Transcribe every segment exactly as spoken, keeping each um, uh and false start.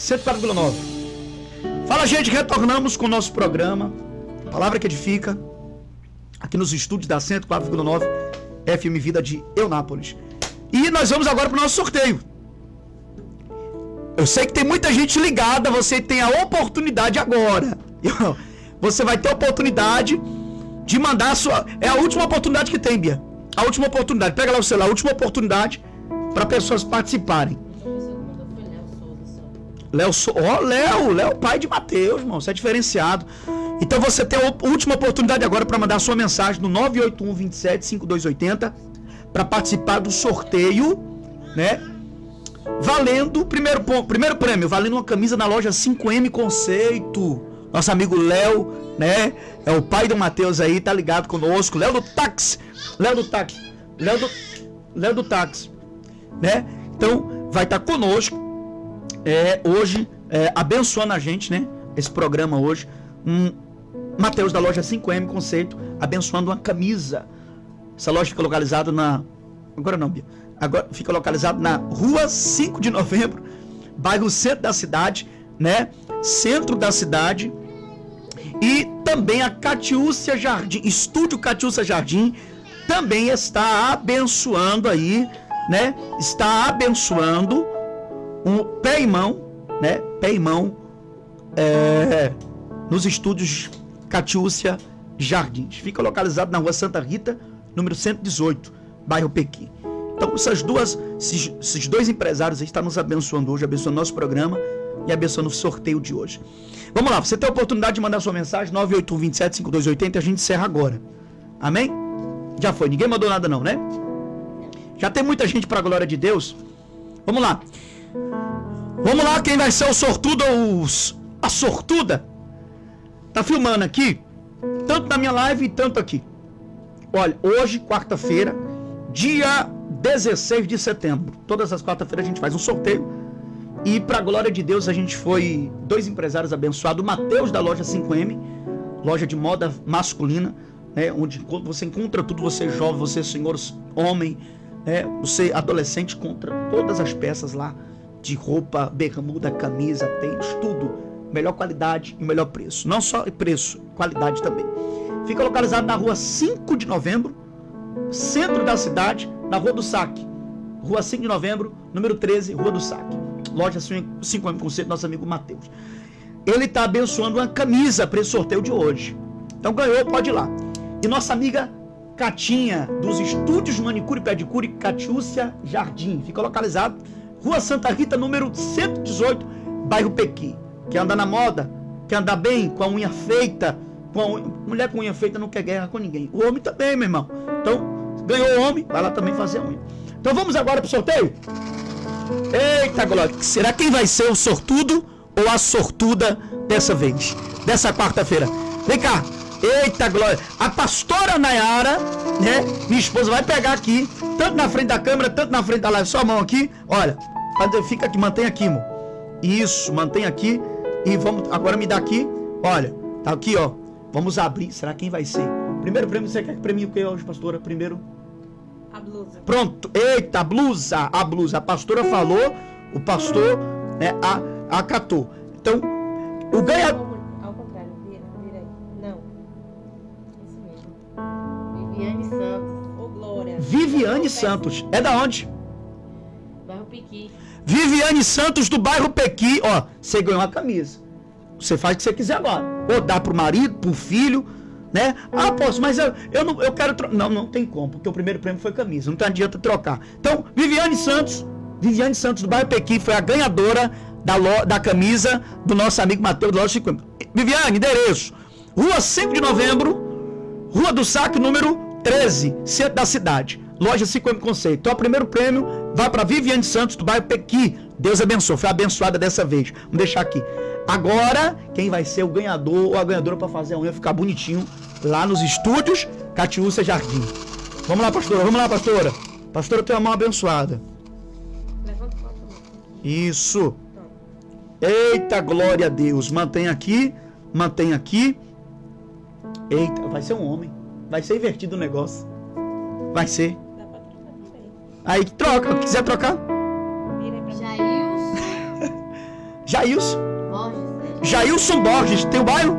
cento e quatro vírgula nove. Fala, gente, retornamos com o nosso programa Palavra que Edifica, aqui nos estúdios da cento e quatro vírgula nove F M Vida de Eunápolis. E nós vamos agora para o nosso sorteio. Eu sei que tem muita gente ligada, você tem a oportunidade agora. Você vai ter a oportunidade de mandar a sua... É a última oportunidade que tem, Bia. A última oportunidade. Pega lá o celular, a última oportunidade para pessoas participarem. Léo, ó, oh, Léo, Léo, pai de Mateus, irmão, você é diferenciado. Então você tem a última oportunidade agora para mandar a sua mensagem no nove oito um, vinte e sete, cinquenta e dois oitenta para participar do sorteio, né? Valendo, primeiro, primeiro prêmio, valendo uma camisa na loja cinco M Conceito. Nosso amigo Léo, né? É o pai do Mateus aí, tá ligado conosco. Léo do Táxi, Léo do Táxi, Léo do, Léo do Táxi, né? Então vai estar tá conosco. É, hoje, é, abençoando a gente, né? Esse programa hoje. Um Mateus da loja cinco M Conceito, abençoando uma camisa. Essa loja fica localizada na... Agora não, Bia. Agora fica localizada na rua cinco de novembro, bairro centro da cidade, né? Centro da cidade. E também a Catiúcia Jardim, Estúdio Catiúcia Jardim, também está abençoando aí, né? Está abençoando um pé e mão, né? Pé e mão é, nos estúdios Catiúcia Jardins. Fica localizado na rua Santa Rita, número cento e dezoito, bairro Pequi. Então, essas duas, esses, esses dois empresários aí estão nos abençoando hoje, abençoando nosso programa e abençoando o sorteio de hoje. Vamos lá, você tem a oportunidade de mandar sua mensagem, nove oito um, vinte e sete, cinquenta e dois oitenta, e a gente encerra agora. Amém? Já foi, ninguém mandou nada não, né? Já tem muita gente para a glória de Deus. Vamos lá. Vamos lá, quem vai ser o sortudo ou os, a sortuda? Tá filmando aqui, tanto na minha live e tanto aqui. Olha, hoje, quarta-feira, dia dezesseis de setembro. Todas as quarta-feiras a gente faz um sorteio. E para a glória de Deus a gente foi dois empresários abençoados. O Mateus da loja cinco M, loja de moda masculina, né, onde você encontra tudo, você jovem, você senhor homem, né, você adolescente, encontra todas as peças lá. De roupa, bermuda, camisa, tênis, tudo. Melhor qualidade e melhor preço. Não só preço, qualidade também. Fica localizado na rua cinco de novembro, centro da cidade, na Rua do Saque. Rua cinco de novembro, número treze, Rua do Saque. Loja cinco M Conceito, nosso amigo Mateus. Ele está abençoando uma camisa para esse sorteio de hoje. Então ganhou, pode ir lá. E nossa amiga Catinha, dos estúdios Manicure e Pedicure, Catiúcia Jardim. Fica localizado Rua Santa Rita, número cento e dezoito, bairro Pequi. Quer andar na moda? Quer andar bem? Com a unha feita? Com a unha... Mulher com unha feita não quer guerra com ninguém. O homem também, meu irmão. Então, ganhou o homem, vai lá também fazer a unha. Então vamos agora pro sorteio? Eita, glória. Será quem vai ser o sortudo ou a sortuda dessa vez? Dessa quarta-feira? Vem cá. Eita, glória. A pastora Nayara, né? Minha esposa vai pegar aqui, tanto na frente da câmera, tanto na frente da live. Só a mão aqui, olha. Fica aqui, mantém aqui, amor. Isso, mantém aqui. E vamos, agora me dá aqui. Olha, tá aqui, ó. Vamos abrir. Será quem vai ser? Primeiro prêmio, você quer que prêmio o que hoje, pastora? Primeiro? A blusa. Pronto. Eita, a blusa. A blusa. A pastora falou, o pastor, né, a, acatou. Então, o ganhador... Ao contrário, vira, vira aí. Não. Isso mesmo. Viviane Santos. Ô, Glória. Viviane Santos. É da onde? Bairro Pequi. Viviane Santos, do bairro Pequi. Ó, você ganhou uma camisa. Você faz o que você quiser agora. Ou dá pro marido, pro filho, né? Ah, posso, mas eu, eu, não, eu quero... Tro... Não, não tem como, porque o primeiro prêmio foi camisa. Não tem adianta trocar. Então, Viviane Santos, Viviane Santos, do bairro Pequi, foi a ganhadora da, lo... da camisa do nosso amigo Mateus, do loja cinquenta. Viviane, endereço. Rua cinco de novembro, Rua do Saque, número treze, centro da cidade. Loja cinco M Conceito. Então, o primeiro prêmio vai para Viviane Santos, do bairro Pequi. Deus abençoe. Foi abençoada dessa vez. Vamos deixar aqui. Agora, quem vai ser o ganhador ou a ganhadora para fazer a unha ficar bonitinho lá nos estúdios Catiúcia Jardim. Vamos lá, pastora. Vamos lá, pastora. Pastora, tem uma mão abençoada. Levanta o copo. Isso. Eita, glória a Deus. Mantém aqui. Mantém aqui. Eita, vai ser um homem. Vai ser invertido o negócio. Vai ser. Dá pra trocar também. Aí troca, quiser trocar. Vira aí pra mim. Jailson. Jailson. Borges. Jailson Borges. Tem o bairro?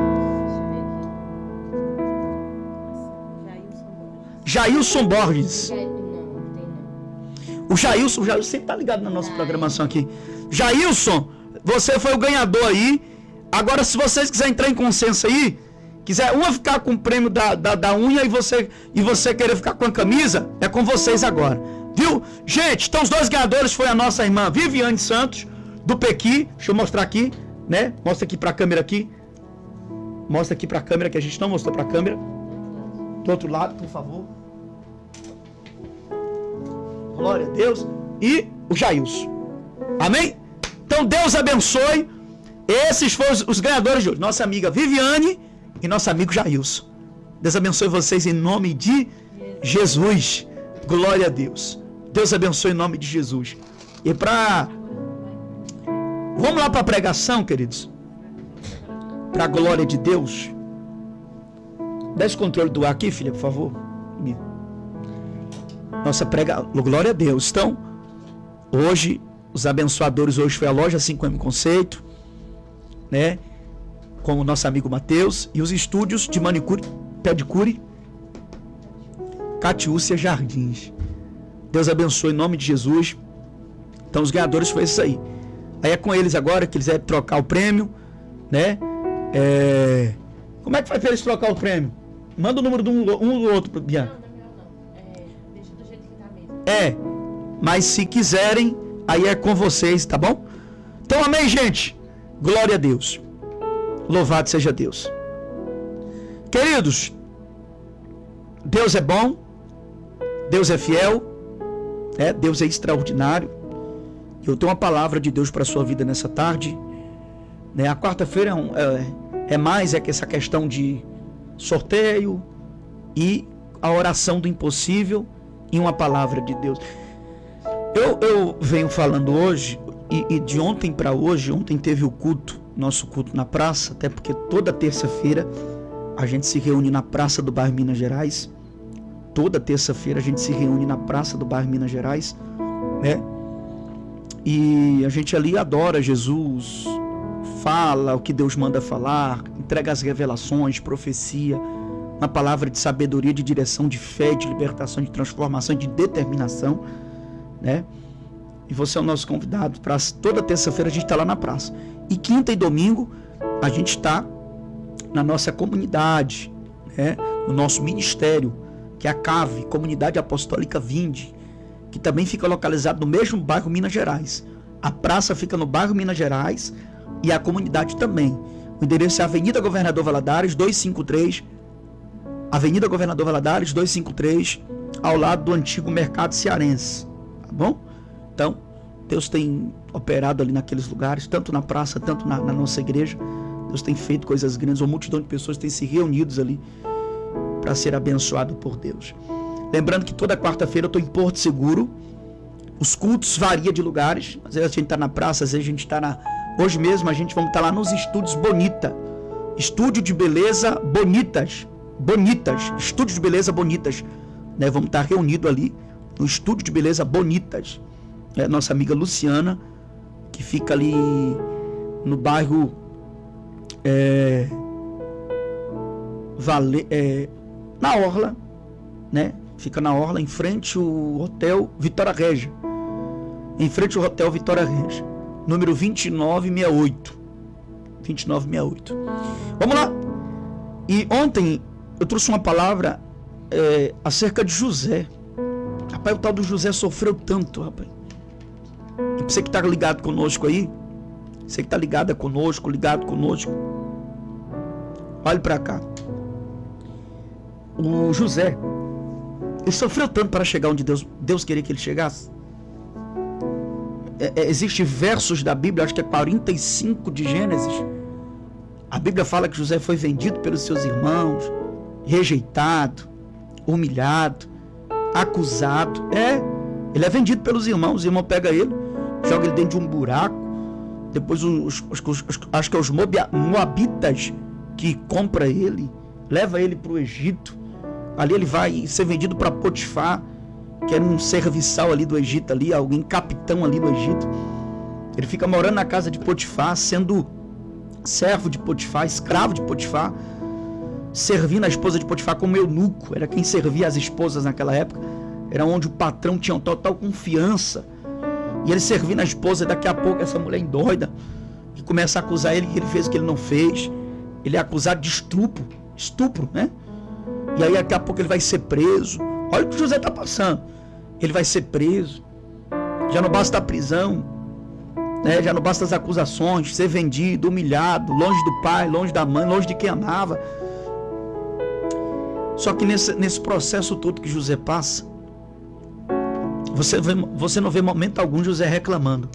Jailson Borges. Jailson Borges. Não, não tem não. O Jailson, o Jailson sempre tá ligado na nossa programação aqui. Jailson, você foi o ganhador aí. Agora, se vocês quiserem entrar em consenso aí, quiser uma ficar com o prêmio da, da, da unha e você, e você querer ficar com a camisa, é com vocês agora. Viu? Gente, então os dois ganhadores foi a nossa irmã Viviane Santos, do Pequi. Deixa eu mostrar aqui, né? Mostra aqui pra câmera aqui. Mostra aqui pra câmera, que a gente não mostrou pra câmera. Do outro lado, por favor. Glória a Deus. E o Jailson. Amém? Então Deus abençoe. Esses foram os, os ganhadores de hoje. Nossa amiga Viviane e nosso amigo Jailson. Deus abençoe vocês em nome de Jesus. Glória a Deus. Deus abençoe em nome de Jesus. E para... Vamos lá para a pregação, queridos. Para a glória de Deus. Dá esse controle do ar aqui, filha, por favor. Nossa prega... Glória a Deus. Então, hoje, os abençoadores hoje foi a loja cinco M Conceito, né? Com o nosso amigo Mateus. E os estúdios de manicure, pedicure, Catiúcia Jardins. Deus abençoe em nome de Jesus. Então, os ganhadores foi isso aí. Aí é com eles agora que eles vão trocar o prêmio, né? É... Como é que faz pra eles trocar o prêmio? Manda o número de um, um do outro, Bianca. Não, não, não. É, deixa do jeito que tá mesmo. É, mas se quiserem, aí é com vocês, tá bom? Então, amém, gente? Glória a Deus. Louvado seja Deus. Queridos, Deus é bom, Deus é fiel, né? Deus é extraordinário. Eu tenho uma palavra de Deus para a sua vida nessa tarde, né? A quarta-feira é, um, é, é mais é que essa questão de sorteio e a oração do impossível e uma palavra de Deus. Eu, eu venho falando hoje e, e de ontem para hoje. Ontem teve o culto, nosso culto na praça, até porque toda terça-feira a gente se reúne na praça do bairro Minas Gerais. Toda terça-feira a gente se reúne na praça do bairro Minas Gerais, né? E a gente ali adora Jesus, fala o que Deus manda falar, entrega as revelações, profecia, uma palavra de sabedoria, de direção, de fé, de libertação, de transformação, de determinação, né? E você é o nosso convidado para toda terça-feira a gente está lá na praça. E quinta e domingo a gente está na nossa comunidade, né? No nosso ministério, que é a C A V, Comunidade Apostólica Vinde, que também fica localizado no mesmo bairro Minas Gerais. A praça fica no bairro Minas Gerais e a comunidade também. O endereço é Avenida Governador Valadares, duzentos e cinquenta e três. Avenida Governador Valadares, duzentos e cinquenta e três, ao lado do antigo Mercado Cearense. Tá bom? Então, Deus tem operado ali naqueles lugares, tanto na praça, tanto na, na nossa igreja. Deus tem feito coisas grandes, uma multidão de pessoas tem se reunidos ali para ser abençoado por Deus. Lembrando que toda quarta-feira eu estou em Porto Seguro. Os cultos variam de lugares. Às vezes a gente está na praça, às vezes a gente está na... Hoje mesmo a gente vamos estar tá lá nos estúdios Bonita. Estúdio de beleza Bonitas. Bonitas. Estúdio de beleza Bonitas. Né? Vamos estar tá reunidos ali no estúdio de beleza Bonitas. É, nossa amiga Luciana, que fica ali no bairro é, Vale, é, na Orla, né? Fica na Orla, em frente ao Hotel Vitória Régia. Em frente ao Hotel Vitória Régia. Número vinte e nove sessenta e oito. vinte e nove sessenta e oito. Vamos lá. E ontem eu trouxe uma palavra é, acerca de José. Rapaz, o tal do José sofreu tanto, rapaz. E você que está ligado conosco aí, você que está ligada conosco, ligado conosco, olhe para cá. O José, ele sofreu tanto para chegar onde Deus, Deus queria que ele chegasse. É, é, Existem versos da Bíblia, acho que é quarenta e cinco de Gênesis. A Bíblia fala que José foi vendido pelos seus irmãos, rejeitado, humilhado, acusado. É, ele é vendido pelos irmãos. Os irmãos pegam ele, jogam ele dentro de um buraco. Depois os, os, os, os, acho que é os moabitas que compram ele, leva ele para o Egito. Ali ele vai ser vendido para Potifar, que era um serviçal ali do Egito, ali, alguém capitão ali do Egito. Ele fica morando na casa de Potifar, sendo servo de Potifar, escravo de Potifar, servindo a esposa de Potifar como eunuco. Era quem servia as esposas naquela época. Era onde o patrão tinha total confiança. E ele servindo a esposa, e daqui a pouco essa mulher endoida, que começa a acusar ele que ele fez o que ele não fez. Ele é acusado de estupro, estupro, né? E aí daqui a pouco ele vai ser preso. Olha o que José está passando. Ele vai ser preso. Já não basta a prisão, né? Já não basta as acusações, ser vendido, humilhado, longe do pai, longe da mãe, longe de quem amava. Só que nesse, nesse processo todo que José passa, você, vê, você não vê momento algum José reclamando.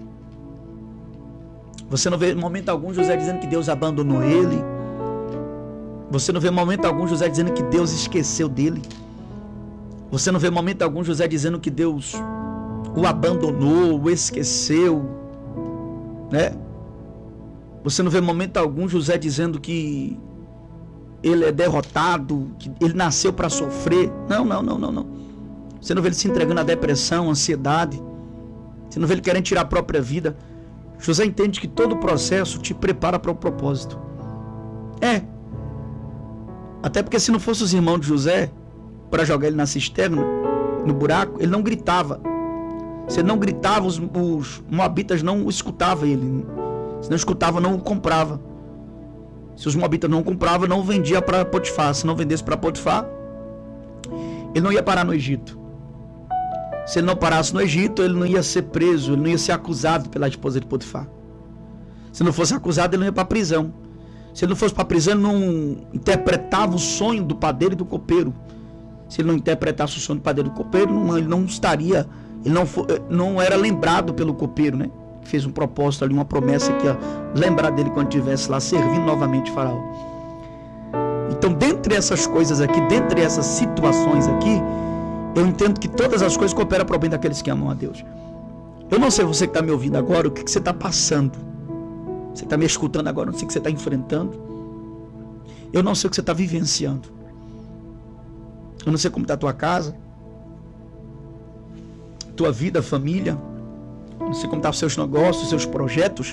Você não vê momento algum José dizendo que Deus abandonou ele. Você não vê momento algum José dizendo que Deus esqueceu dele. Você não vê momento algum José dizendo que Deus o abandonou, o esqueceu, né? Você não vê momento algum José dizendo que ele é derrotado, que ele nasceu para sofrer. Não, não, não, não, não. Você não vê ele se entregando à depressão, à ansiedade. Você não vê ele querendo tirar a própria vida. José entende que todo o processo te prepara para o propósito. É. Até porque se não fosse os irmãos de José para jogar ele na cisterna, no buraco, ele não gritava. Se ele não gritava, os, os moabitas não escutavam ele. Se não escutava, não o comprava. Se os moabitas não compravam, não vendia para Potifar. Se não vendesse para Potifar, ele não ia parar no Egito. Se ele não parasse no Egito, ele não ia ser preso, ele não ia ser acusado pela esposa de Potifar. Se não fosse acusado, ele não ia para a prisão. Se ele não fosse para a prisão, ele não interpretava o sonho do padeiro e do copeiro. Se ele não interpretasse o sonho do padeiro e do copeiro, não, ele não estaria, ele não, for, não era lembrado pelo copeiro, né? Fez um propósito ali, uma promessa que ia lembrar dele quando estivesse lá servindo novamente Faraó. Então, dentre essas coisas aqui, dentre essas situações aqui, eu entendo que todas as coisas cooperam para o bem daqueles que amam a Deus. Eu não sei você que está me ouvindo agora, o que, que você está passando. Você está me escutando agora, não sei o que você está enfrentando. Eu não sei o que você está vivenciando. Eu não sei como está a tua casa, tua vida, família. Eu não sei como estão os seus negócios, os seus projetos.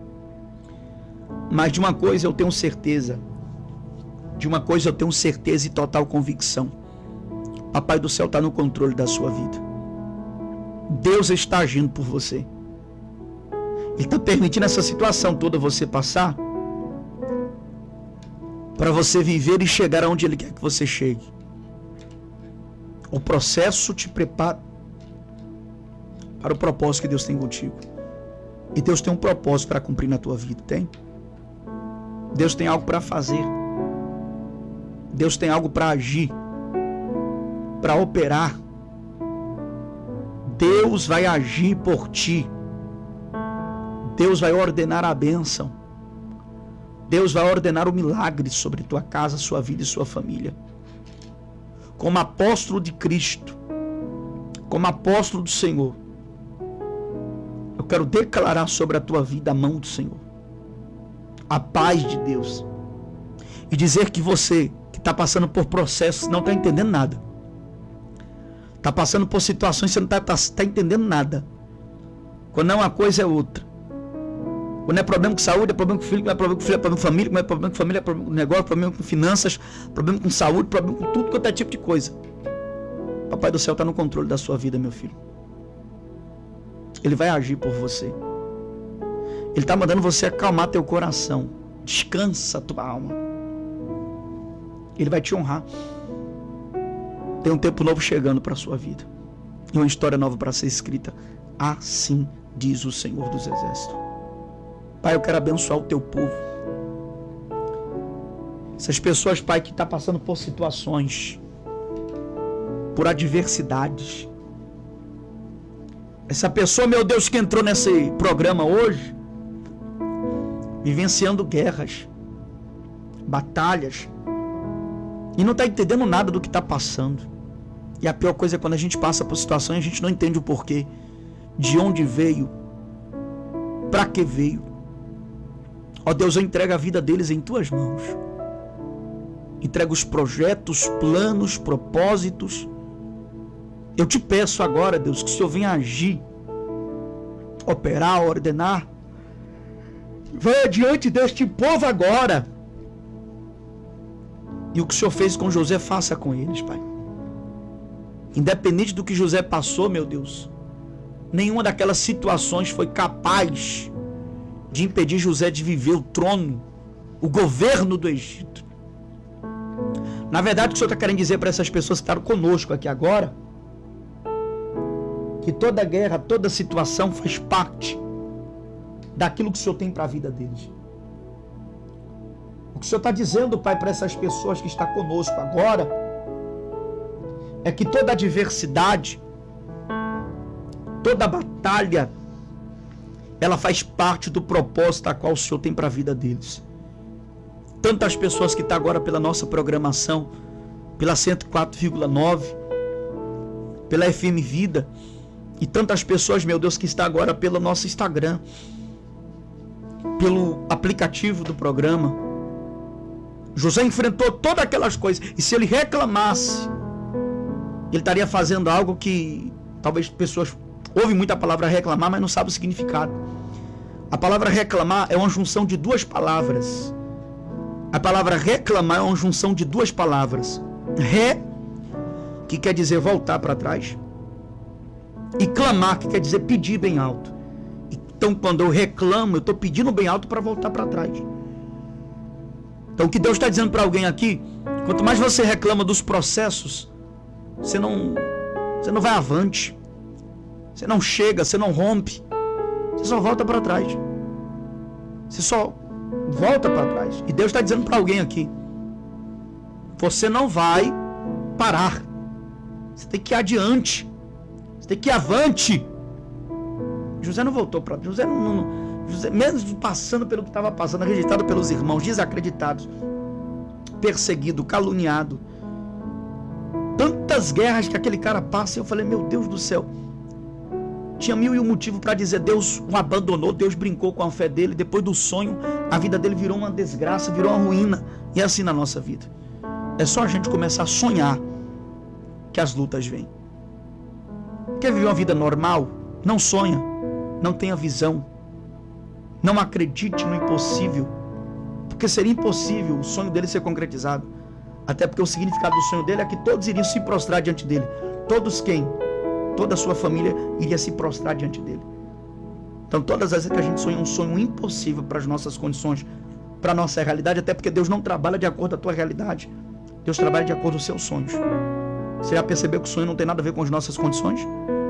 Mas de uma coisa eu tenho certeza. De uma coisa eu tenho certeza e total convicção. Papai do céu está no controle da sua vida. Deus está agindo por você. Ele está permitindo essa situação toda você passar para você viver e chegar aonde Ele quer que você chegue. O processo te prepara para o propósito que Deus tem contigo. E Deus tem um propósito para cumprir na tua vida, tem? Deus tem algo para fazer. Deus tem algo para agir, para operar. Deus vai agir por ti. Deus vai ordenar a bênção. Deus vai ordenar o milagre sobre tua casa, sua vida e sua família. Como apóstolo de Cristo, como apóstolo do Senhor, eu quero declarar sobre a tua vida a mão do Senhor, a paz de Deus, e dizer que você que está passando por processos não está entendendo nada, está passando por situações que você não está tá, tá entendendo nada. Quando é uma coisa é outra. Quando é problema com saúde, é problema com filho, quando é problema com filho, é problema com família, quando é problema com família, é problema com negócio, é problema com finanças, problema com saúde, problema com tudo quanto é tipo de coisa. Papai do céu está no controle da sua vida, meu filho. Ele vai agir por você. Ele está mandando você acalmar teu coração. Descansa tua alma. Ele vai te honrar. Tem um tempo novo chegando para a sua vida. E uma história nova para ser escrita. Assim diz o Senhor dos Exércitos. Pai, eu quero abençoar o teu povo. Essas pessoas, Pai, que estão tá passando por situações, por adversidades. Essa pessoa, meu Deus, que entrou nesse programa hoje, vivenciando guerras, batalhas, e não está entendendo nada do que está passando. E a pior coisa é quando a gente passa por situações e a gente não entende o porquê, de onde veio, para que veio. Ó Deus, eu entrego a vida deles em tuas mãos. Entrego os projetos, planos, propósitos. Eu te peço agora, Deus, que o Senhor venha agir operar, ordenar. Vai adiante deste povo agora. E o que o Senhor fez com José, faça com eles, Pai. Independente do que José passou, meu Deus, nenhuma daquelas situações foi capaz de impedir José de viver o trono, o governo do Egito. Na verdade, o que o Senhor está querendo dizer para essas pessoas que estão conosco aqui agora, que toda guerra, toda situação faz parte daquilo que o Senhor tem para a vida deles. O que o Senhor está dizendo, Pai, para essas pessoas que estão conosco agora, é que toda adversidade, toda batalha, ela faz parte do propósito a qual o Senhor tem para a vida deles. Tantas pessoas que estão agora pela nossa programação, pela cento e quatro vírgula nove, pela F M Vida, e tantas pessoas, meu Deus, que estão agora pelo nosso Instagram, pelo aplicativo do programa. José enfrentou todas aquelas coisas, e se ele reclamasse, ele estaria fazendo algo que talvez pessoas ouvem muito a palavra reclamar, mas não sabem o significado. A palavra reclamar é uma junção de duas palavras. A palavra reclamar é uma junção de duas palavras. Re, que quer dizer voltar para trás, e clamar, que quer dizer pedir bem alto. Então, quando eu reclamo, eu estou pedindo bem alto para voltar para trás. Então, o que Deus está dizendo para alguém aqui, quanto mais você reclama dos processos, você não, você não vai avante, você não chega, você não rompe, você só volta para trás. Você só volta para trás. E Deus está dizendo para alguém aqui, você não vai parar, você tem que ir adiante, você tem que ir avante. José não voltou para trás. José não, não, José, mesmo passando pelo que estava passando, rejeitado pelos irmãos, desacreditados, perseguido, caluniado, tantas guerras que aquele cara passa, eu falei, meu Deus do céu, tinha mil e um motivo para dizer, Deus o abandonou, Deus brincou com a fé dele, depois do sonho, a vida dele virou uma desgraça, virou uma ruína, e é assim na nossa vida. É só a gente começar a sonhar que as lutas vêm. Quer viver uma vida normal? Não sonha, não tenha visão, não acredite no impossível, porque seria impossível o sonho dele ser concretizado, até porque o significado do sonho dele é que todos iriam se prostrar diante dele. Todos quem? Toda a sua família iria se prostrar diante dele. Então todas as vezes que a gente sonha um sonho impossível para as nossas condições, para a nossa realidade, até porque Deus não trabalha de acordo com a tua realidade, Deus trabalha de acordo com os seus sonhos. Você já percebeu que o sonho não tem nada a ver com as nossas condições?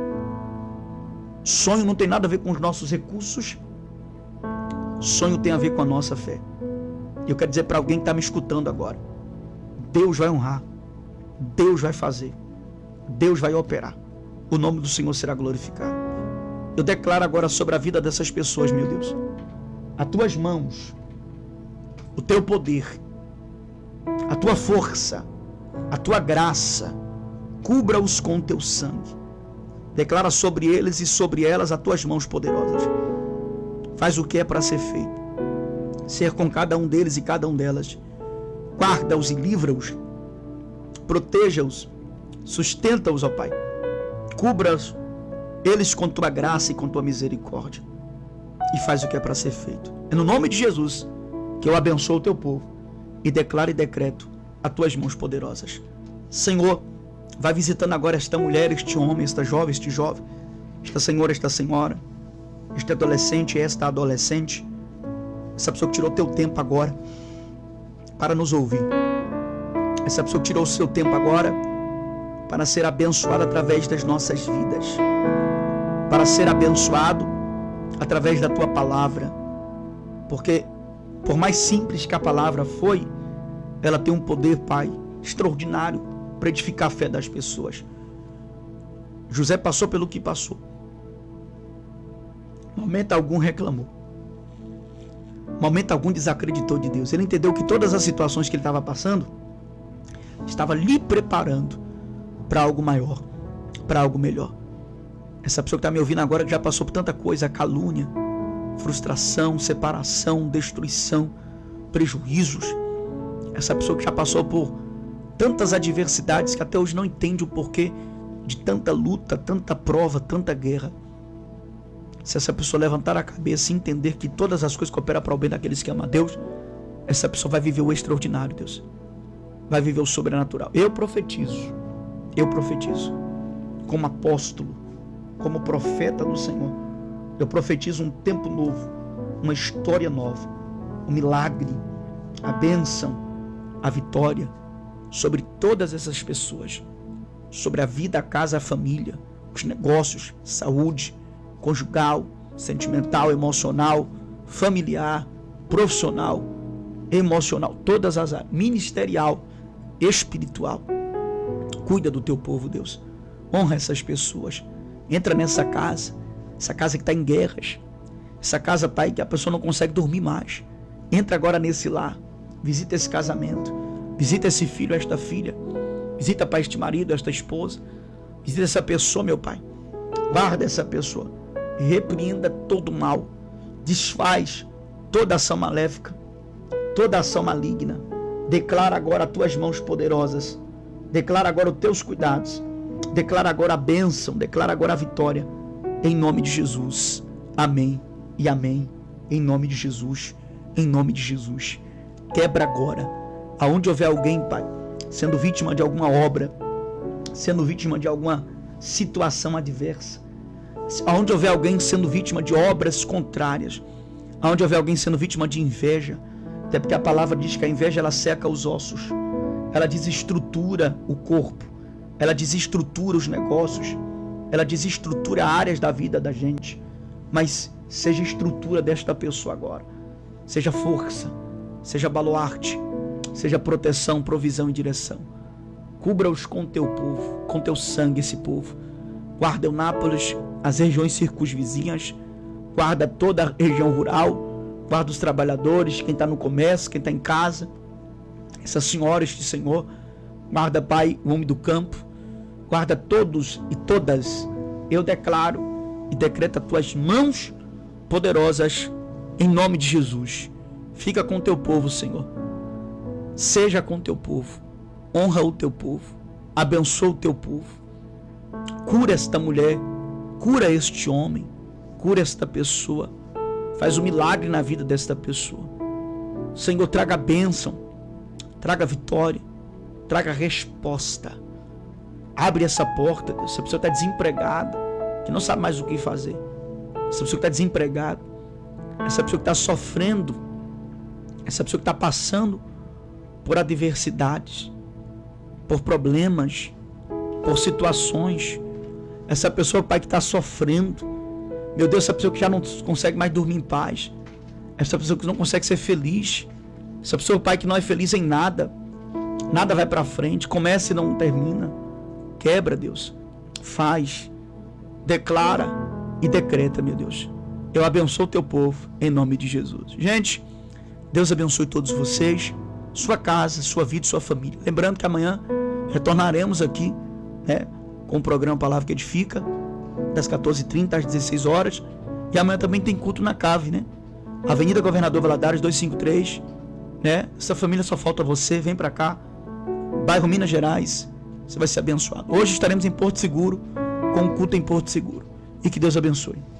Sonho não tem nada a ver com os nossos recursos. Sonho tem a ver com a nossa fé. E eu quero dizer para alguém que está me escutando agora, Deus vai honrar, Deus vai fazer, Deus vai operar, o nome do Senhor será glorificado. Eu declaro agora sobre a vida dessas pessoas, meu Deus, as tuas mãos, o teu poder, a tua força, a tua graça, cubra-os com o teu sangue. Declara sobre eles e sobre elas as tuas mãos poderosas. Faz o que é para ser feito. Ser com cada um deles e cada um delas. Guarda-os e livra-os. Proteja-os. Sustenta-os, ó Pai. Cubra-os eles com tua graça e com tua misericórdia. E faz o que é para ser feito. É no nome de Jesus que eu abençoo o teu povo e declaro e decreto as tuas mãos poderosas. Senhor, vai visitando agora esta mulher, este homem, esta jovem, este jovem, esta senhora, esta senhora, este adolescente, esta adolescente, essa pessoa que tirou teu tempo agora para nos ouvir, essa pessoa que tirou o seu tempo agora para ser abençoada através das nossas vidas, para ser abençoado através da tua palavra, porque por mais simples que a palavra foi, ela tem um poder, Pai, extraordinário para edificar a fé das pessoas. José passou pelo que passou. Momento algum reclamou. Momento algum desacreditou de Deus. Ele entendeu que todas as situações que ele estava passando estava lhe preparando para algo maior, para algo melhor. Essa pessoa que está me ouvindo agora, que já passou por tanta coisa, calúnia, frustração, separação, destruição, prejuízos. Essa pessoa que já passou por tantas adversidades que até hoje não entende o porquê de tanta luta, tanta prova, tanta guerra. Se essa pessoa levantar a cabeça e entender que todas as coisas cooperam para o bem daqueles que amam a Deus, essa pessoa vai viver o extraordinário, Deus. Vai viver o sobrenatural. Eu profetizo, eu profetizo, como apóstolo, como profeta do Senhor, eu profetizo um tempo novo, uma história nova, um milagre, a bênção, a vitória sobre todas essas pessoas, sobre a vida, a casa, a família, os negócios, saúde, conjugal, sentimental, emocional, familiar, profissional, emocional, todas as áreas, ministerial, espiritual. Cuida do teu povo, Deus. Honra essas pessoas. Entra nessa casa, essa casa que está em guerras, essa casa, Pai, que a pessoa não consegue dormir mais. Entra agora nesse lar, visita esse casamento, visita esse filho, esta filha, visita, Pai, este marido, esta esposa, visita essa pessoa, meu Pai. Guarda essa pessoa, repreenda todo mal, desfaz toda ação maléfica, toda ação maligna. Declara agora as tuas mãos poderosas, declara agora os teus cuidados, declara agora a bênção, declara agora a vitória, em nome de Jesus. Amém e amém, em nome de Jesus, em nome de Jesus. Quebra agora, aonde houver alguém, Pai, sendo vítima de alguma obra, sendo vítima de alguma situação adversa, aonde houver alguém sendo vítima de obras contrárias, aonde houver alguém sendo vítima de inveja, até porque a palavra diz que a inveja ela seca os ossos, ela desestrutura o corpo, ela desestrutura os negócios, ela desestrutura áreas da vida da gente, mas seja estrutura desta pessoa agora, seja força, seja baluarte, seja proteção, provisão e direção. Cubra-os com teu povo, com teu sangue esse povo. Guarda Eunápolis, as regiões circunvizinhas, guarda toda a região rural, guarda os trabalhadores, quem está no comércio, quem está em casa, essas senhoras de Senhor, guarda, Pai, o homem do campo, guarda todos e todas. Eu declaro e decreto as tuas mãos poderosas em nome de Jesus. Fica com o teu povo, Senhor. Seja com o teu povo. Honra o teu povo. Abençoa o teu povo. Cura esta mulher. Cura este homem. Cura esta pessoa. Faz um milagre na vida desta pessoa. Senhor, traga bênção. Traga vitória. Traga resposta. Abre essa porta. Essa pessoa está desempregada, que não sabe mais o que fazer. Essa pessoa que está desempregada. Essa pessoa que está sofrendo. Essa pessoa que está passando por adversidades, por problemas, por situações. Essa pessoa, Pai, que está sofrendo. Meu Deus, essa pessoa que já não consegue mais dormir em paz. Essa pessoa que não consegue ser feliz. Essa pessoa, Pai, que não é feliz em nada. Nada vai para frente. Começa e não termina. Quebra, Deus. Faz. Declara e decreta, meu Deus. Eu abençoo o teu povo em nome de Jesus. Gente, Deus abençoe todos vocês, sua casa, sua vida e sua família. Lembrando que amanhã retornaremos aqui, né, com o programa Palavra que Edifica, das quatorze e trinta às dezesseis horas. E amanhã também tem culto na Cave, né? Avenida Governador Valadares duzentos e cinquenta e três, né? Essa família só falta você, vem pra cá. Bairro Minas Gerais, você vai ser abençoado. Hoje estaremos em Porto Seguro, com o culto em Porto Seguro. E que Deus abençoe.